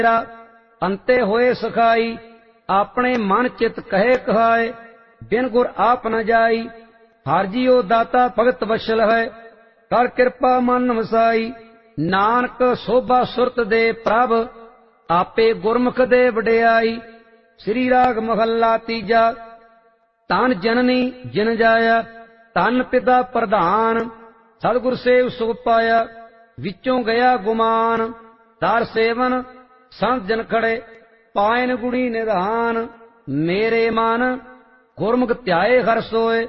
अंते होए सखाई, अपने मन चित कहे कहाए, बिन गुर आप न जाई। हर जियो दाता भगत वशल है, कर कृपा मन वसाई। नानक शोभा सुरत दे प्रभ, आपे गुरमुख दे वडियाई। श्री राग महला तीजा। धन जननी जिन जाया, धन पिता प्रधान। सतगुर सेव सुख पाया, विचों गया गुमान। दार सेवन संत जन खड़े, पायन गुणी निधान। मेरे मन गुरमुख ध्याए हर सोए,